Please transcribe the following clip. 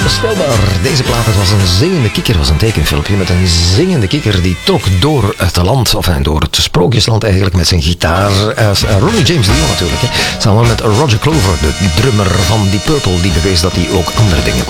onvoorstelbaar. Deze plaat, het was een zingende kikker, was een tekenfilmpje met een zingende kikker die trok door het land, of door het sprookjesland eigenlijk, met zijn gitaar. Ronnie James Dio natuurlijk, hè. Samen met Roger Clover, de drummer van Deep Purple, die bewees dat hij ook andere dingen